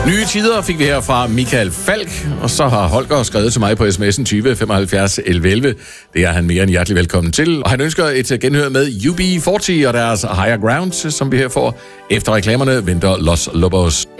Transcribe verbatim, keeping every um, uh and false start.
Nye tider fik vi her fra Michael Falk, og så har Holger skrevet til mig på sms'en tyve femoghalvfjerds elleve elleve. Det er han mere end hjertelig velkommen til. Og han ønsker et genhør med U B fyrre og deres Higher Ground, som vi her får. Efter reklamerne venter Los Lobos.